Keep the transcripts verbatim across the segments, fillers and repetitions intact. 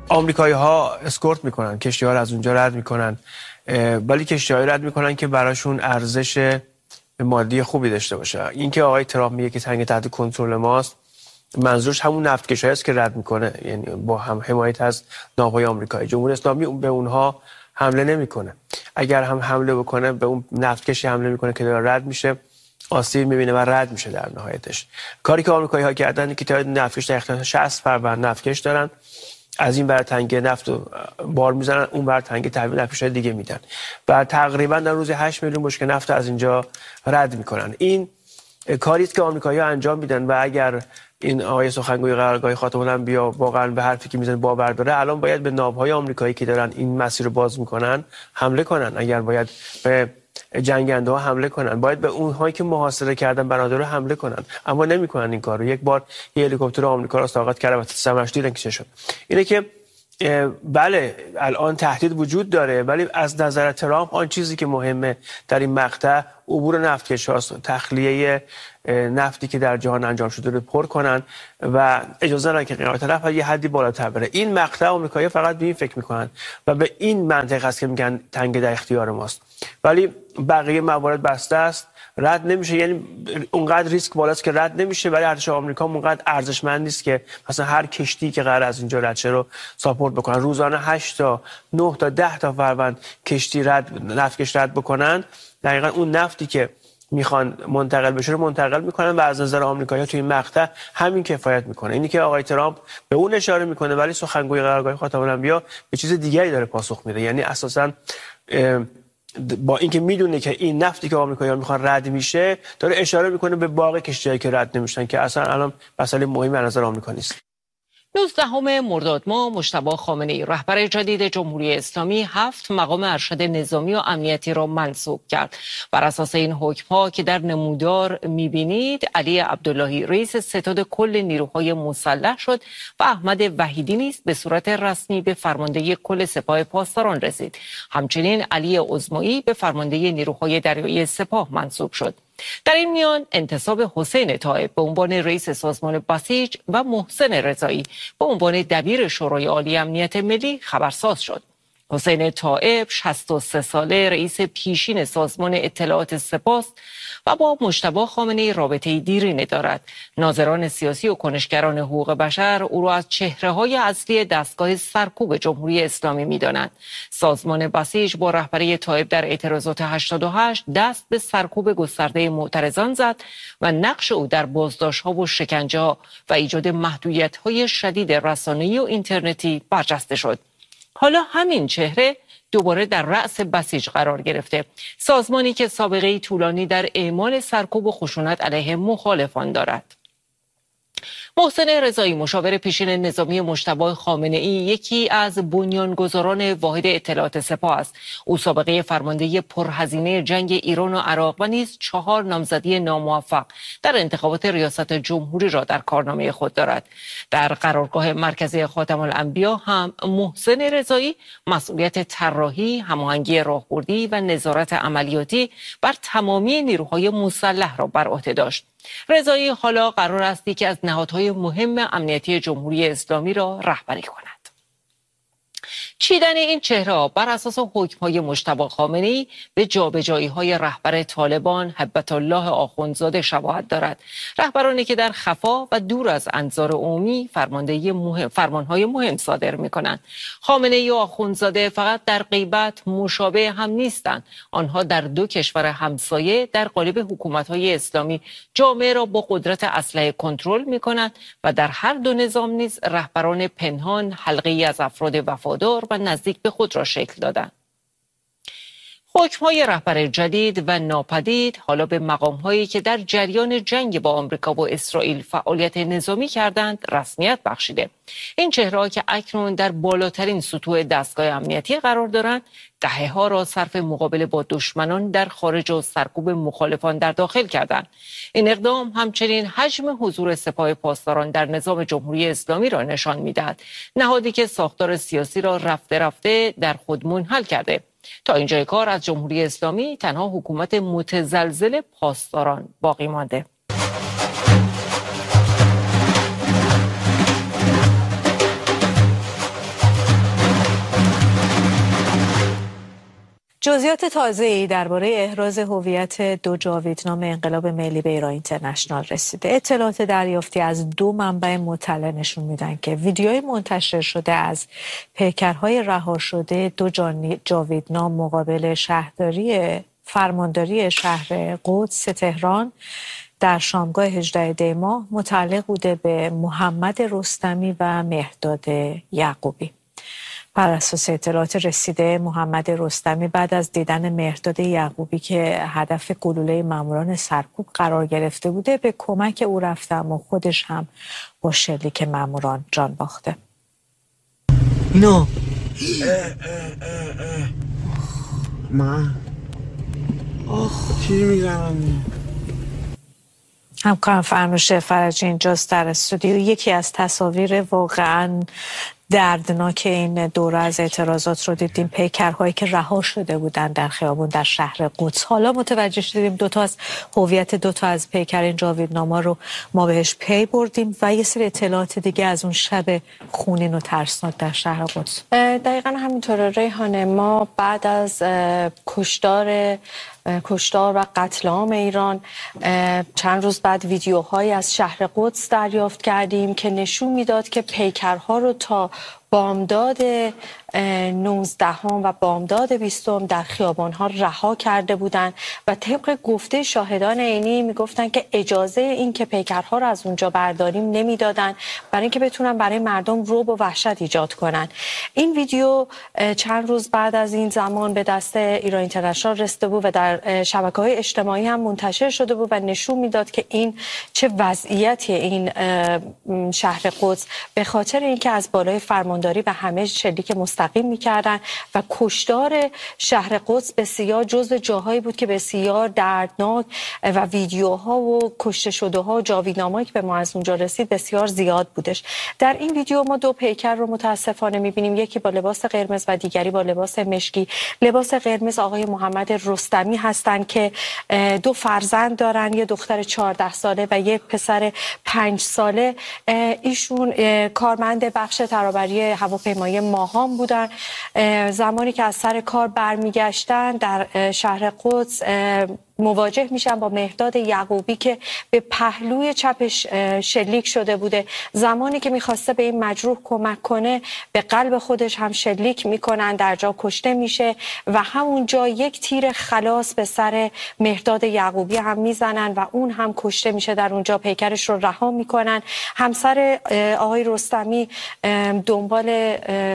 آمریکایی‌ها اسکورت میکنن، کشتی‌ها رو از اونجا رد میکنن، ولی کشتی‌ها رد میکنن که براشون ارزش مادی خوبی داشته باشه. این که آقای ترامپ میگه که تنگ تحت کنترل ماست، منظورش همون نفتکشایی است که رد میکنه، یعنی با هم حمایت از ناوهای آمریکایی. جمهوری اسلامی به اونها حمله نمیکنه. اگر هم حمله بکنه به اون نفتکشی حمله میکنه که داره رد میشه، آسیب میبینه و رد میشه. در نهایتش کاری که آمریکایی‌ها کردن که تا نفتکش در اختیار شصت فروند نفتکش دارن، از این بر تنگ نفت و بار میزنن، اون بر تنگ تحویل نفتکشای دیگه میدن و تقریبا در روز هشت میلیون بشکه نفت از اینجا رد میکنن. این کاری است که آمریکایی‌ها انجام میدن و اگر این آقای سخنگوی قرارگاه خاتم الانبیا واقعا به حرفی که میزنه باور داره، الان باید به ناوهای آمریکایی که دارن این مسیر رو باز میکنن حمله کنن. اگر باید به جنگنده ها حمله کنن، باید به اونهایی که محاصره کردن بنادر حمله کنن، اما نمیکنن این کارو. یک بار یه هلیکوپتر آمریکا رو ساقط کرد و ثمرش دیدن که چه شد. اینه که بله الان تهدید وجود داره، ولی از نظر ترامپ آن چیزی که مهمه در این مقطع عبور نفتکشاست، تخلیه نفتی که در جهان انجام شده رو پر کنن و اجازه ندن که قیمت طرف یه حدی بالاتر بره. این مقطع آمریکایی‌ها فقط به این فکر میکنن و به این منطق است که میگن تنگ در اختیار ماست، ولی بقیه موارد بسته است، رد نمیشه. یعنی اونقدر ریسک بالاست که رد نمیشه، ولی ارتش آمریکا اونقدر ارزشمند نیست که مثلا هر کشتی که قرار از اینجا رد شه رو ساپورت بکنن. روزانه هشت تا نه تا ده تا فروند کشتی رد نفتکش رد بکنن، دقیقاً اون نفتی که میخوان منتقل بشه رو منتقل میکنن و از نظر آمریکایی‌ها تو این مقطع همین کفایت میکنه. اینی که آقای ترامپ به اون اشاره میکنه، ولی سخنگوی قرارگاه خاتم الانبیا به چیز دیگری داره پاسخ میده. یعنی اساساً با اینکه میدونه که این نفتی که آمریکایی‌ها میخوان رد میشه، داره اشاره میکنه به باقی کشتی‌هایی که رد نمیشن که اصلا الان مسئله مهمی از نظر آمریکا نیست. نوزدهم مرداد ماه مجتبی خامنه‌ای رهبر جدید جمهوری اسلامی هفت مقام ارشد نظامی و امنیتی را منصوب کرد. بر اساس این حکم‌ها که در نمودار می‌بینید، علی عبداللهی رئیس ستاد کل نیروهای مسلح شد و احمد وحیدی نیز به صورت رسمی به فرماندهی کل سپاه پاسداران رسید. همچنین علی عظمایی به فرماندهی نیروهای دریایی سپاه منصوب شد. در این میان انتصاب حسین طائب به عنوان رئیس سازمان بسیج و محسن رضایی به عنوان دبیر شورای عالی امنیت ملی خبرساز شد. حسین طائب شصت و سه ساله رئیس پیشین سازمان اطلاعات سپاه و با مجتبی خامنه‌ای رابطه دیرینه دارد. ناظران سیاسی و کنشگران حقوق بشر او را از چهره‌های اصلی دستگاه سرکوب جمهوری اسلامی می‌دانند. سازمان بسیج با رهبری طائب در اعتراضات هشتاد و هشت دست به سرکوب گسترده معترضان زد و نقش او در بازداشت‌ها و شکنجه‌ها و ایجاد محدودیت‌های شدید رسانه‌ای و اینترنتی برجسته شد. حالا همین چهره دوباره در رأس بسیج قرار گرفته، سازمانی که سابقه طولانی در اعمال سرکوب و خشونت علیه مخالفان دارد. محسن رضایی مشاور پیشین نظامی مجتبی خامنه‌ای یکی از بنیانگذاران واحد اطلاعات سپاه است. او سابقه فرماندهی پرهزینه جنگ ایران و عراق و نیز چهار نامزدی ناموفق در انتخابات ریاست جمهوری را در کارنامه خود دارد. در قرارگاه مرکزی خاتم الانبیا هم محسن رضایی مسئولیت طراحی، هماهنگی راهبردی و نظارت عملیاتی بر تمامی نیروهای مسلح را بر عهده داشت. رضایی حالا قرار است یکی از نهادهای مهم امنیتی جمهوری اسلامی را رهبری کند. چیدن این چهره بر اساس حکم‌های مجتبی خامنه‌ای به جابجایی‌های رهبر طالبان هیبت الله آخوندزاده شباهت دارد. رهبرانی که در خفا و دور از انظار عمومی فرماندهی مهم، فرمان‌های مهم صادر می‌کنند. خامنه‌ای و آخوندزاده فقط در غیبت مشابه هم نیستند. آنها در دو کشور همسایه در قالب حکومت‌های اسلامی جامعه را با قدرت اسلحه کنترل می‌کنند و در هر دو نظام نیز رهبران پنهان حلقه‌ای از افراد وفادار و نزدیک به خود را شکل دادند. حکم‌های رهبر جدید و ناپدید حالا به مقام‌هایی که در جریان جنگ با آمریکا و اسرائیل فعالیت نظامی کردند رسمیت بخشیده. این چهره‌ها که اکنون در بالاترین سطوح دستگاه امنیتی قرار دارند، دهه‌ها را صرف مقابله با دشمنان در خارج و سرکوب مخالفان در داخل کردند. این اقدام همچنین حجم حضور سپاه پاسداران در نظام جمهوری اسلامی را نشان می‌دهد، نهادی که ساختار سیاسی را رفته رفته در خود منحل کرده. تا اینجای کار از جمهوری اسلامی تنها حکومت متزلزل پاسداران باقی مانده. جزئیات تازه‌ای درباره احراز هویت دو جاویدنام انقلاب ملی به ایران اینترنشنال رسیده. اطلاعات دریافتی از دو منبع مطلع نشون میدن که ویدیوهای منتشر شده از پیکرهای رها شده دو جاویدنام مقابل شهرداری فرمانداری شهر قدس تهران در شامگاه هجدهم دی ماه متعلق بوده به محمد رستمی و مهرداد یعقوبی. بر اساس اطلاعات رسیده، محمد رستمی بعد از دیدن مهرداد یعقوبی که هدف گلوله ماموران سرکوب قرار گرفته بوده به کمک او رفته، اما خودش هم با شلیک ماموران جان باخته. اینا من آخ چی میزنم؟ همکارم فرنوش فرجی اینجاست در استودیو. یکی از تصاویر واقعا دردناک این دوره از اعتراضات رو دیدیم، پیکرهایی که رها شده بودن در خیابون در شهر قدس. حالا متوجه شدیم دو تا از هویت دو تا از پیکرین جاویدناما رو ما بهش پی بردیم و یه سری اطلاعات دیگه از اون شب خونین و ترسناک در شهر قدس. دقیقاً همینطوره ریحانه. ما بعد از کشتار کشتار و قتل عام ایران چند روز بعد ویدیوهایی از شهر قدس دریافت کردیم که نشون میداد که پیکرها رو تا بامداد نوزدهم و بامداد بیستم در خیابان‌ها رها کرده بودند و طبق گفته شاهدان عینی میگفتن که اجازه این که پیکرها رو از اونجا برداریم نمیدادن برای اینکه بتونن برای مردم رعب و وحشت ایجاد کنن. این ویدیو چند روز بعد از این زمان به دست ایران اینترنشنال رسیده بود و در شبکه‌های اجتماعی هم منتشر شده بود و نشون میداد که این چه وضعیتی این شهر قدس به خاطر اینکه از بالای فرمانداری و همه شلیک مستقیم میکردن و کشتار شهر قدس بسیار جزو جاهایی بود که بسیار دردناک و ویدیوها و کشته شده ها و جاویدنامایی که به ما از اونجا رسید بسیار زیاد بودش. در این ویدیو ما دو پیکر رو متاسفانه میبینیم، یکی با لباس قرمز و دیگری با لباس مشکی. لباس قرمز آقای محمد رستمی هستند که دو فرزند دارن، یه دختر چهارده ساله و یه پسر پنج ساله. ایشون کارمند بخش ترابری هواپیمایی ماهان بودن. زمانی که از سر کار برمیگشتن در شهر قدس مواجه میشن با مهرداد یعقوبی که به پهلوی چپش شلیک شده بوده. زمانی که میخواسته به این مجروح کمک کنه به قلب خودش هم شلیک میکنن، در جا کشته میشه و همونجا یک تیر خلاص به سر مهرداد یعقوبی هم میزنن و اون هم کشته میشه. در اونجا پیکرش رو رها میکنن. همسر آقای رستمی دنبال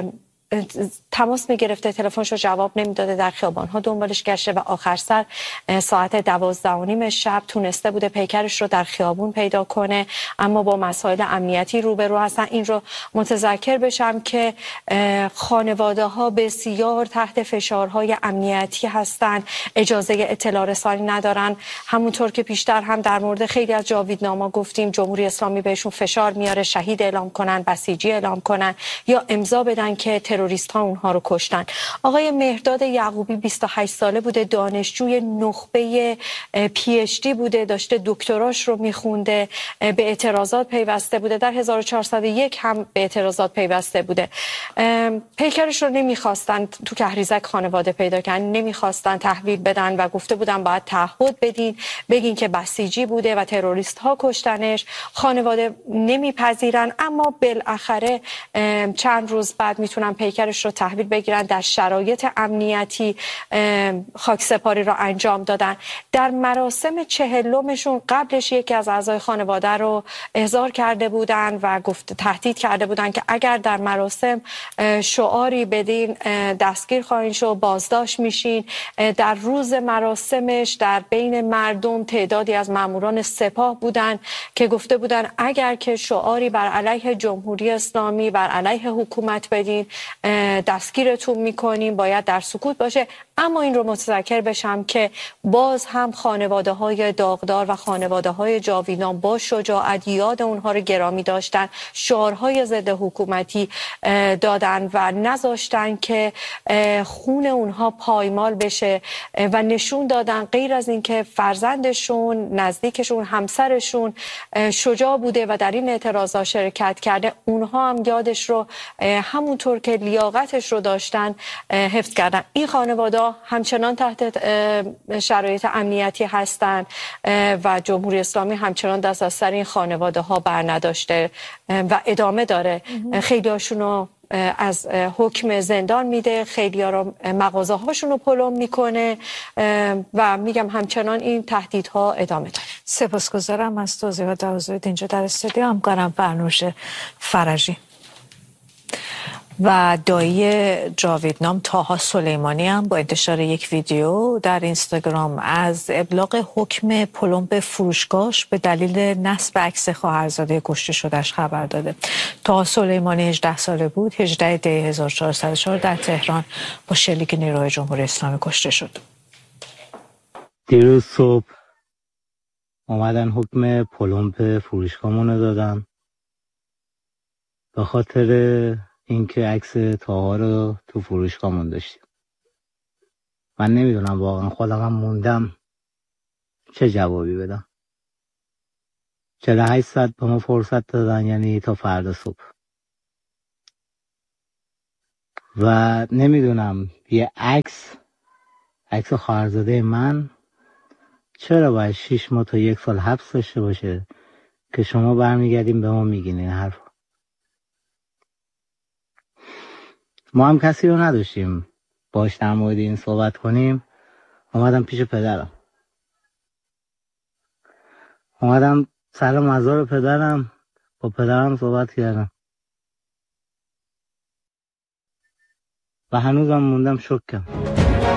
تماس میگرفته، تلفنش رو جواب نمیداده، در خیابان ها دنبالش گشته و آخر سر ساعت دوازده و نیم شب تونسته بوده پیکرش رو در خیابون پیدا کنه، اما با مسائل امنیتی روبرو هستن. این رو متذکر بشم که خانواده ها بسیار تحت فشارهای امنیتی هستن، اجازه اطلاع رسانی ندارن. همونطور که پیشتر هم در مورد خیلی از جاویدناما گفتیم، جمهوری اسلامی بهشون فشار میاره شهید اعلام کنن، بسیجی اعلام کنن یا امضا بدن که تروریست ها اونها رو کشتن. آقای مهرداد یعقوبی بیست و هشت ساله بوده، دانشجوی نخبه پی اچ دی بوده، داشته دکتراش رو میخونده، به اعتراضات پیوسته بوده، در هزار و چهارصد و یک هم به اعتراضات پیوسته بوده. پیکرش رو نمیخواستن تو کهریزک خانواده پیدا کردن، نمیخواستن تحویل بدن و گفته بودن باید تعهد بدین، بگین که بسیجی بوده و تروریست ها کشتنش. خانواده نمیپذیرن، اما بالاخره چند روز بعد میتونن پیکرش رو تحویل بگیرن. در شرایط امنیتی خاکسپاری رو انجام دادن. در مراسم چهلمشون قبلش یکی از اعضای خانواده رو احضار کرده بودن و گفت تهدید کرده بودن که اگر در مراسم شعاری بدین دستگیر خواهید شد، بازداشت میشین. در روز مراسمش در بین مردم تعدادی از ماموران سپاه بودن که گفته بودن اگر که شعاری بر علیه جمهوری اسلامی، بر علیه حکومت بدین دستگیرتون میکنیم، باید در سکوت باشه. اما این رو متذکر بشم که باز هم خانواده های داغدار و خانواده های جاویدنام با شجاعت یاد اونها رو گرامی داشتن، شعارهای ضد حکومتی دادن و نذاشتن که خون اونها پایمال بشه و نشون دادن غیر از اینکه فرزندشون، نزدیکشون، همسرشون شجاع بوده و در این اعتراضات شرکت کرده، اونها هم یادش رو همونطور که لیاقتش رو داشتن حفظ کردن. این خانواده همچنان تحت شرایط امنیتی هستند و جمهوری اسلامی همچنان دست از سر این خانواده ها بر نداشته و ادامه داره. خیلی هاشون رو از حکم زندان میده، خیلی ها رو مغازه هاشون رو پلم میکنه و میگم همچنان این تهدیدها ادامه داره. سپاسگزارم از توضیحات و حضورت اینجا در استودیو. همکارم فرنوش فرجی و دایی جاویدنام طاها سلیمانی هم با انتشار یک ویدیو در اینستاگرام از ابلاغ حکم پلم به فروشگاهش به دلیل نصب عکس خواهرزاده کشته شدهش خبر داده. طاها سلیمانی هجده ساله بود. هجده دی هزار و چهارصد و چهار در تهران با شلیک نیروهای جمهوری اسلامی کشته شد. دیروز صبح اومدن حکم پلم به فروشگاهمون رو دادن به خاطر اینکه عکس طاها رو تو فروشگاهمون داشتیم. من نمیدونم واقعا، خودم هم موندم چه جوابی بدم. چهل و هشت ساعت به ما فرصت دادن، یعنی تا فردا صبح. و نمیدونم یه عکس عکس خواهرزاده من چرا باید شیش ماه تا یک سال حبس داشته باشه که شما برمیگردیم به ما میگین این حرف. ما هم کسی رو نداشتیم باش در مورد این صحبت کنیم. اومدم پیش پدرم، اومدم سر مزار پدرم، با پدرم صحبت کردم و هنوزم موندم شوکم.